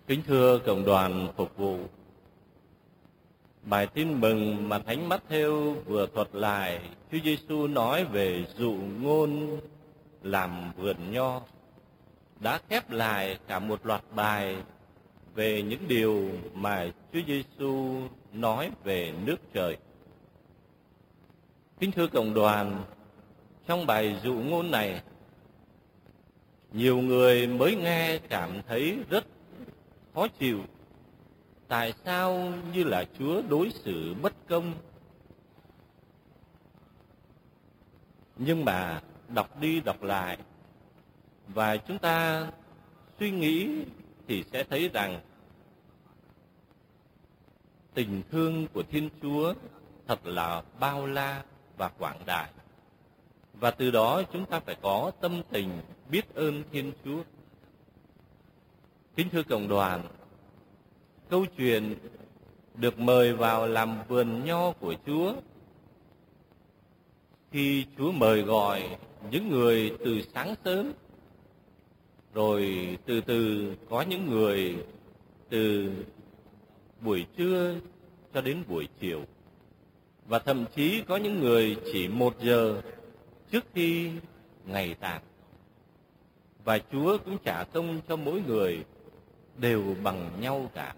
Kính thưa cộng đoàn phục vụ, bài tin mừng mà Thánh Mát-thêu vừa thuật lại, Chúa Giêsu nói về dụ ngôn làm vườn nho, đã khép lại cả một loạt bài về những điều mà Chúa Giêsu nói về nước trời. Kính thưa cộng đoàn, trong bài dụ ngôn này, nhiều người mới nghe cảm thấy rất khó chịu. Tại sao như là Chúa đối xử bất công? Nhưng mà đọc đi đọc lại và chúng ta suy nghĩ thì sẽ thấy rằng tình thương của Thiên Chúa thật là bao la và quảng đại. Và từ đó chúng ta phải có tâm tình biết ơn Thiên Chúa. Kính thưa cộng đoàn, câu chuyện được mời vào làm vườn nho của Chúa, khi Chúa mời gọi những người từ sáng sớm, rồi từ từ có những người từ buổi trưa cho đến buổi chiều, và thậm chí có những người chỉ 1 giờ trước khi ngày tàn. Và Chúa cũng trả công cho mỗi người đều bằng nhau cả.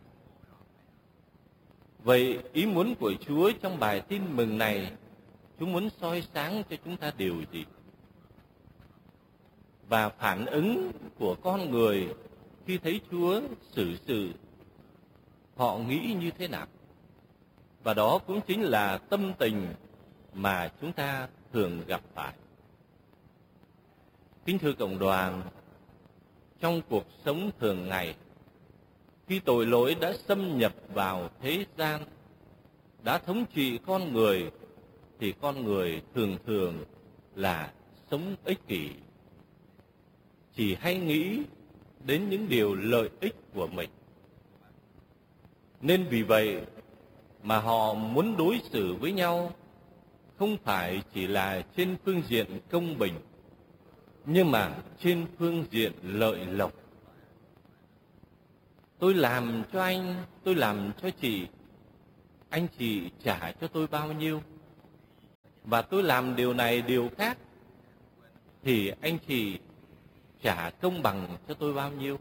Vậy ý muốn của Chúa trong bài tin mừng này, Chúa muốn soi sáng cho chúng ta điều gì? Và phản ứng của con người khi thấy Chúa xử sự, họ nghĩ như thế nào? Và đó cũng chính là tâm tình mà chúng ta thường gặp phải. Kính thưa cộng đoàn, trong cuộc sống thường ngày, khi tội lỗi đã xâm nhập vào thế gian, đã thống trị con người, thì con người thường thường là sống ích kỷ, chỉ hay nghĩ đến những điều lợi ích của mình. Nên vì vậy mà họ muốn đối xử với nhau không phải chỉ là trên phương diện công bình, nhưng mà trên phương diện lợi lộc. Tôi làm cho anh, tôi làm cho chị, anh chị trả cho tôi bao nhiêu, và tôi làm điều này điều khác thì anh chị trả công bằng cho tôi bao nhiêu.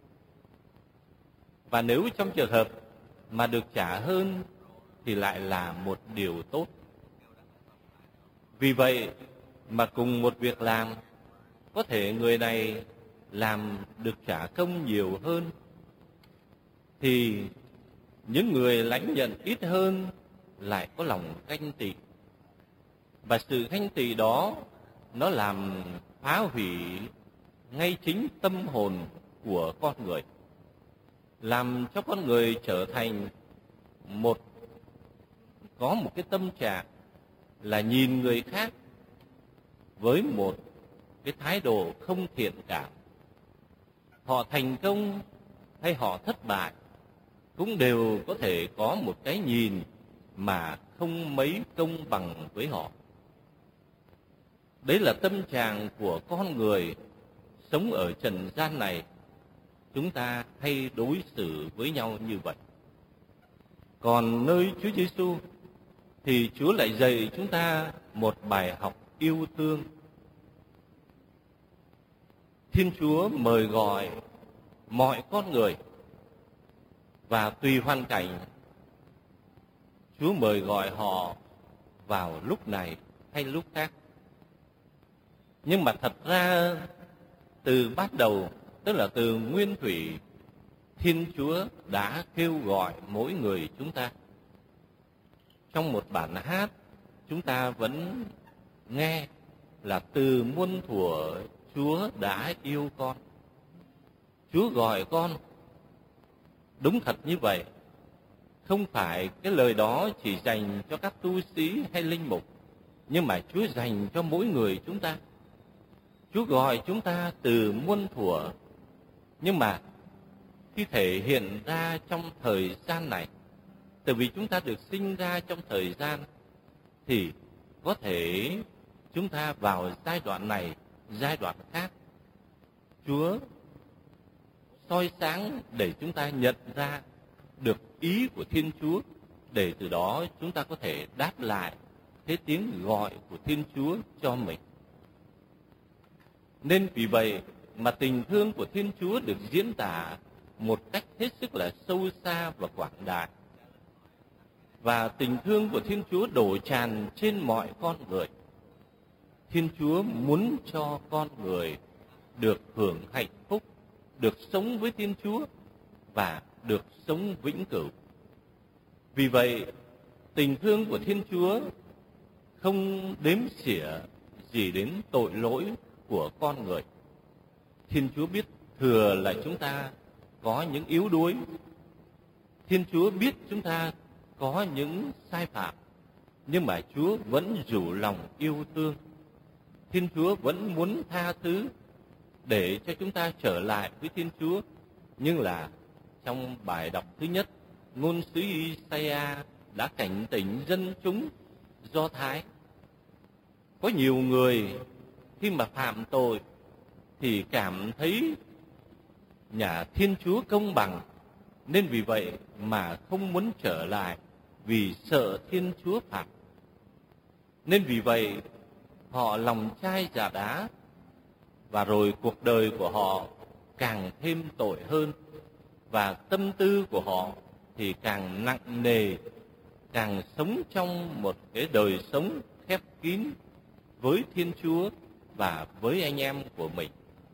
Và nếu trong trường hợp mà được trả hơn thì lại là một điều tốt. Vì vậy mà cùng một việc làm, có thể người này làm được trả công nhiều hơn, thì những người lãnh nhận ít hơn lại có lòng ganh tị. Và sự ganh tị đó nó làm phá hủy ngay chính tâm hồn của con người, làm cho con người trở thành có một cái tâm trạng là nhìn người khác với một cái thái độ không thiện cảm. Họ thành công hay họ thất bại cũng đều có thể có một cái nhìn mà không mấy công bằng với họ. Đấy là tâm trạng của con người sống ở trần gian này. Chúng ta hay đối xử với nhau như vậy. Còn nơi Chúa Giêsu thì Chúa lại dạy chúng ta một bài học yêu thương. Thiên Chúa mời gọi mọi con người, và tùy hoàn cảnh, Chúa mời gọi họ vào lúc này hay lúc khác. Nhưng mà thật ra từ bắt đầu, tức là từ nguyên thủy, Thiên Chúa đã kêu gọi mỗi người chúng ta. Trong một bản hát, chúng ta vẫn nghe là từ muôn thuở Chúa đã yêu con. Chúa gọi con. Đúng thật như vậy. Không phải cái lời đó chỉ dành cho các tu sĩ hay linh mục, nhưng mà Chúa dành cho mỗi người chúng ta. Chúa gọi chúng ta từ muôn thuở, nhưng mà khi thể hiện ra trong thời gian này, tại vì chúng ta được sinh ra trong thời gian, thì có thể chúng ta vào giai đoạn này, giai đoạn khác, Chúa soi sáng để chúng ta nhận ra được ý của Thiên Chúa, để từ đó chúng ta có thể đáp lại thế tiếng gọi của Thiên Chúa cho mình. Nên vì vậy mà tình thương của Thiên Chúa được diễn tả một cách hết sức là sâu xa và quảng đại. Và tình thương của Thiên Chúa đổ tràn trên mọi con người. Thiên Chúa muốn cho con người được hưởng hạnh phúc, được sống với Thiên Chúa và được sống vĩnh cửu. Vì vậy, tình thương của Thiên Chúa không đếm xỉa gì đến tội lỗi của con người. Thiên Chúa biết thừa là chúng ta có những yếu đuối. Thiên Chúa biết chúng ta có những sai phạm, nhưng mà Chúa vẫn rủ lòng yêu thương. Thiên Chúa vẫn muốn tha thứ để cho chúng ta trở lại với Thiên Chúa. Nhưng là trong bài đọc thứ nhất, ngôn sứ Isaiah đã cảnh tỉnh dân chúng Do Thái. Có nhiều người khi mà phạm tội thì cảm thấy nhà Thiên Chúa công bằng, nên vì vậy mà không muốn trở lại vì sợ Thiên Chúa phạt. Nên vì vậy họ lòng chai dạ đá, và rồi cuộc đời của họ càng thêm tội hơn, và tâm tư của họ thì càng nặng nề, càng sống trong một cái đời sống khép kín với Thiên Chúa và với anh em của mình.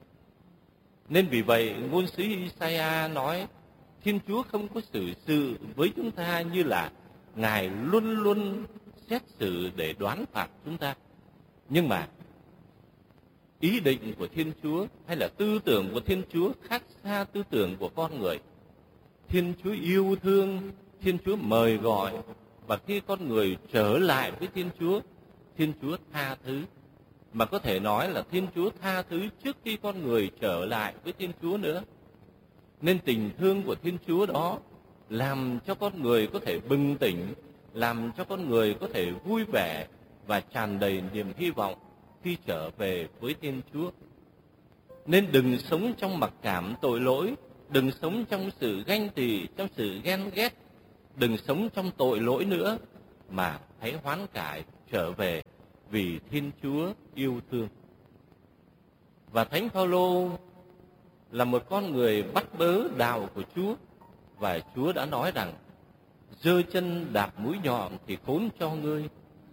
Nên vì vậy ngôn sứ Isaiah nói Thiên Chúa không có xử sự với chúng ta như là Ngài luôn luôn xét xử để đoán phạt chúng ta. Nhưng mà ý định của Thiên Chúa hay là tư tưởng của Thiên Chúa khác xa tư tưởng của con người. Thiên Chúa yêu thương, Thiên Chúa mời gọi, và khi con người trở lại với Thiên Chúa tha thứ. Mà có thể nói là Thiên Chúa tha thứ trước khi con người trở lại với Thiên Chúa nữa. Nên tình thương của Thiên Chúa đó làm cho con người có thể bừng tỉnh, làm cho con người có thể vui vẻ và tràn đầy niềm hy vọng khi trở về với Thiên Chúa. Nên đừng sống trong mặc cảm tội lỗi, đừng sống trong sự ganh tị, trong sự ghen ghét, đừng sống trong tội lỗi nữa, mà hãy hoán cải trở về vì Thiên Chúa yêu thương. Và Thánh Phaolô là một con người bắt bớ đạo của Chúa, và Chúa đã nói rằng giơ chân đạp mũi nhọn thì khốn cho ngươi.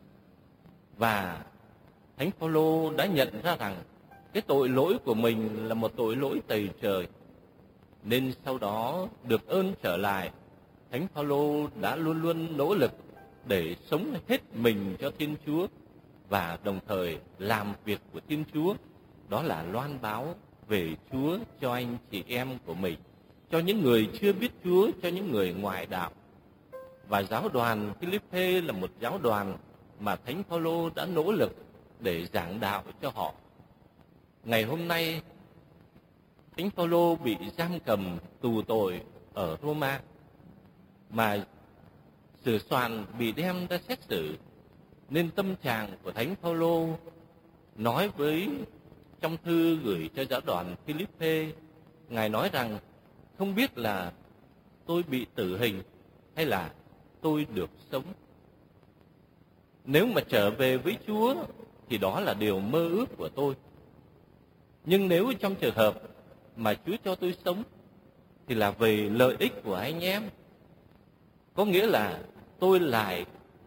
Và Thánh Phaolô đã nhận ra rằng cái tội lỗi của mình là một tội lỗi tày trời. Nên sau đó được ơn trở lại, Thánh Phaolô đã luôn luôn nỗ lực để sống hết mình cho Thiên Chúa, và đồng thời làm việc của Thiên Chúa, đó là loan báo về Chúa cho anh chị em của mình, cho những người chưa biết Chúa, cho những người ngoại đạo. Và giáo đoàn Philippe là một giáo đoàn mà Thánh Phaolô đã nỗ lực để giảng đạo cho họ. Ngày hôm nay, Thánh Phaolô bị giam cầm tù tội ở Roma, mà sửa soạn bị đem ra xét xử. Nên tâm trạng của Thánh Phaolô nói trong thư gửi cho giáo đoàn Philippe, Ngài nói rằng không biết là tôi bị tử hình hay là tôi được sống. Nếu mà trở về với Chúa thì đó là điều mơ ước của tôi. Nhưng nếu trong trường hợp mà Chúa cho tôi sống thì là về lợi ích của anh em. Có nghĩa là tôi lại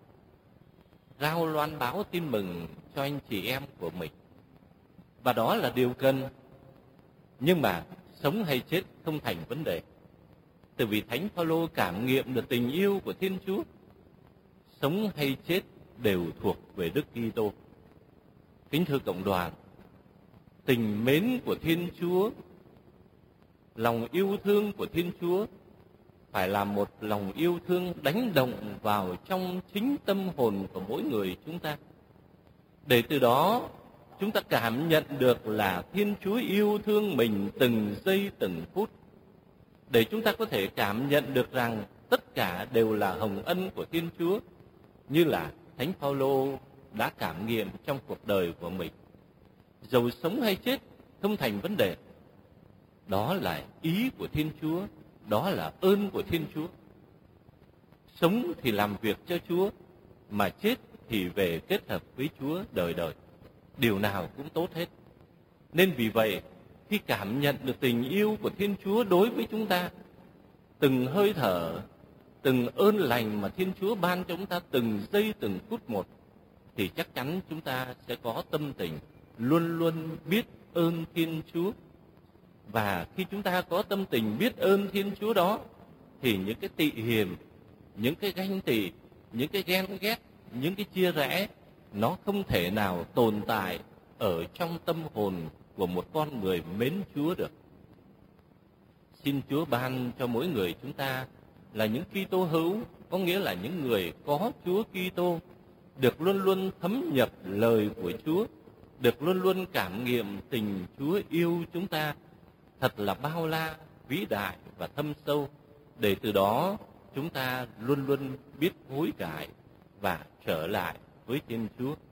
rao loan báo tin mừng cho anh chị em của mình. Và đó là điều cần. Nhưng mà sống hay chết không thành vấn đề. Từ vì Thánh Phaolô cảm nghiệm được tình yêu của Thiên Chúa. Sống hay chết đều thuộc về Đức Kitô. Kính thưa cộng đoàn, tình mến của Thiên Chúa, lòng yêu thương của Thiên Chúa phải là một lòng yêu thương đánh động vào trong chính tâm hồn của mỗi người chúng ta. Để từ đó chúng ta cảm nhận được là Thiên Chúa yêu thương mình từng giây từng phút. Để chúng ta có thể cảm nhận được rằng tất cả đều là hồng ân của Thiên Chúa, như là Thánh Phaolô đã cảm nghiệm trong cuộc đời của mình. Dầu sống hay chết không thành vấn đề. Đó là ý của Thiên Chúa, đó là ơn của Thiên Chúa. Sống thì làm việc cho Chúa, mà chết thì về kết hợp với Chúa đời đời. Điều nào cũng tốt hết. Nên vì vậy, khi cảm nhận được tình yêu của Thiên Chúa đối với chúng ta, từng hơi thở, từng ơn lành mà Thiên Chúa ban cho chúng ta từng giây từng phút một, thì chắc chắn chúng ta sẽ có tâm tình luôn luôn biết ơn Thiên Chúa. Và khi chúng ta có tâm tình biết ơn Thiên Chúa đó, thì những cái tị hiềm, những cái ganh tị, những cái ghen ghét, những cái chia rẽ, nó không thể nào tồn tại ở trong tâm hồn của một con người mến Chúa được. Xin Chúa ban cho mỗi người chúng ta là những Kitô hữu, có nghĩa là những người có Chúa Kitô, được luôn luôn thấm nhập lời của Chúa, được luôn luôn cảm nghiệm tình Chúa yêu chúng ta thật là bao la, vĩ đại và thâm sâu, để từ đó chúng ta luôn luôn biết hối cải và trở lại với Thiên Chúa.